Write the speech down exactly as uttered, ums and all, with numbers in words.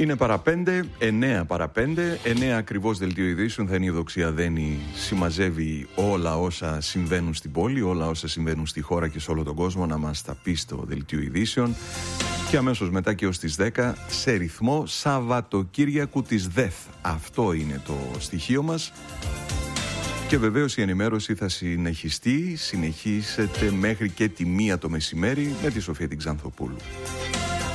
Είναι παραπέντε, εννέα παραπέντε, εννέα ακριβώς δελτίο ειδήσεων. Θα είναι η Δοξία Δένη, συμμαζεύει όλα όσα συμβαίνουν στην πόλη, όλα όσα συμβαίνουν στη χώρα και σε όλο τον κόσμο, να μας τα πει στο δελτίο ειδήσεων. Και αμέσως μετά και ως τις δέκα, σε ρυθμό Σαββατοκύριακου της ΔΕΘ. Αυτό είναι το στοιχείο μας. Και βεβαίως η ενημέρωση θα συνεχιστεί, συνεχίζεται μέχρι και τη μία το μεσημέρι με τη Σοφία την Ξανθοπούλου.